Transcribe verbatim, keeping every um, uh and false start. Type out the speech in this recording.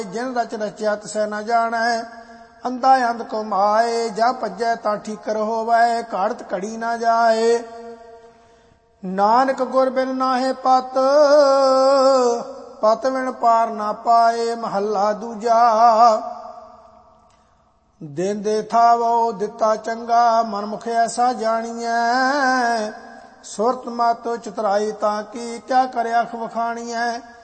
जिन रच रचिया तिसै न जानै। अंधा अंध कमाए जा भजै तां ठीकर होवै, घाड़त घड़ी न जाए। नानक गुर बिन नाहे पत, पत बिन पार ना पाए। महला दूजा। देंदे थावो दिता चंगा, मनमुख ऐसा जानिए। सुरत मत चतुराई तां की, क्या करे अख वखाणीਐ।